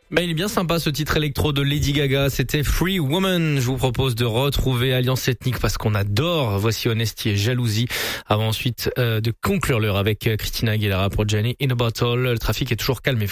Bah, il est bien sympa ce titre électro de Lady Gaga, c'était Free Woman. Je vous propose de retrouver Alliance Ethnique parce qu'on adore. Voici Honesty et Jalousie. Avant ensuite de conclure l'heure avec Christina Aguilera pour Jenny in a Bottle. Le trafic est toujours calme.